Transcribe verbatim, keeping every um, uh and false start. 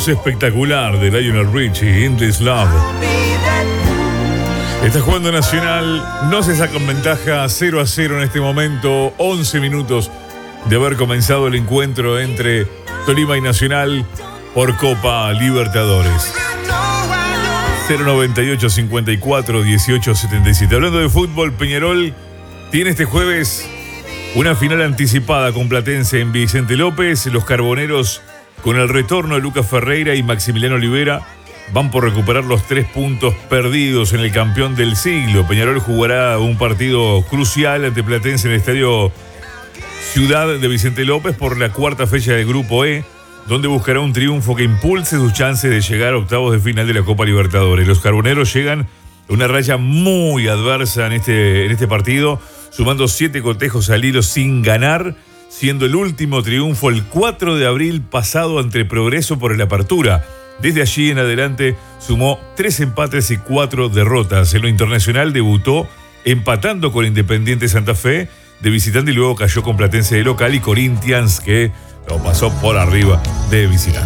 voz espectacular de Lionel Richie, In This Love. Está jugando Nacional, no se saca en ventaja, cero a cero en este momento, once minutos de haber comenzado el encuentro entre Tolima y Nacional por Copa Libertadores. cero noventa y ocho, cincuenta y cuatro, dieciocho, setenta y siete. Hablando de fútbol, Peñarol tiene este jueves una final anticipada con Platense en Vicente López. Los carboneros, con el retorno de Lucas Ferreira y Maximiliano Olivera, van por recuperar los tres puntos perdidos en el campeón del siglo. Peñarol jugará un partido crucial ante Platense en el estadio Ciudad de Vicente López por la cuarta fecha del Grupo E, donde buscará un triunfo que impulse sus chances de llegar a octavos de final de la Copa Libertadores. Los carboneros llegan a una raya muy adversa en este, en este partido, sumando siete cotejos al hilo sin ganar, siendo el último triunfo el cuatro de abril pasado ante Progreso por el Apertura. Desde allí en adelante sumó tres empates y cuatro derrotas. En lo internacional debutó empatando con Independiente Santa Fe de visitante y luego cayó con Platense de local y Corinthians, que lo pasó por arriba de visitante.